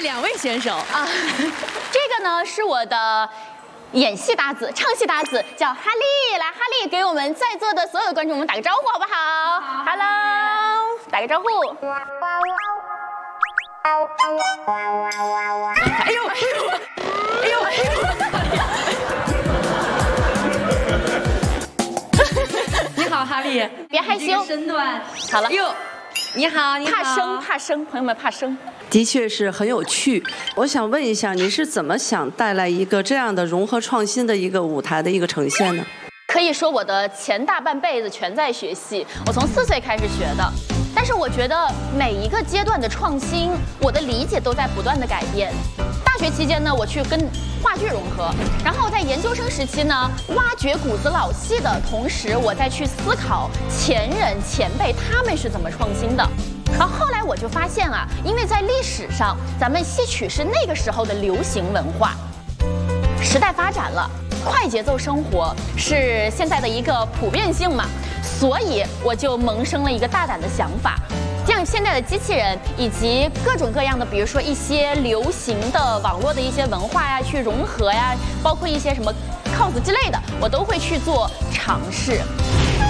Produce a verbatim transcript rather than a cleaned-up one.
两位选手啊，这个呢是我的演戏搭子、唱戏搭子，叫哈利。来，哈利给我们在座的所有的观众们打个招呼，好不好 ？Hello， 打个招呼。哎呦，哎呦，哎呦，哎呦！你好，哈利， 别害羞， 身段好了。 哟，你好，你好。 怕生，怕生，朋友们怕生。 的确是很有趣。我想问一下，你是怎么想带来一个这样的融合创新的一个舞台的一个呈现呢？ 可以说我的前大半辈子全在学戏，我从四岁开始学的。但是我觉得每一个阶段的创新，我的理解都在不断的改变。大学期间呢，我去跟话剧融合，然后在研究生时期呢，挖掘骨子老戏的同时，我再去思考前人前辈他们是怎么创新的。然后后来我就发现啊，因为在历史上，咱们戏曲是那个时候的流行文化，时代发展了，快节奏生活是现在的一个普遍性嘛，所以我就萌生了一个大胆的想法，将现在的机器人以及各种各样的，比如说一些流行的网络的一些文化呀，去融合呀，包括一些什么 cos 之类的，我都会去做尝试。